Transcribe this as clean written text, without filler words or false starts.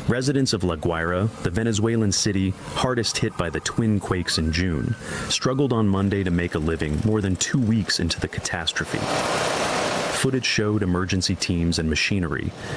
Residents of La Guaira, the Venezuelan city hardest hit by the twin quakes in June, struggled on Monday to make a living more than 2 weeks into the catastrophe. Footage showed emergency teams and machinery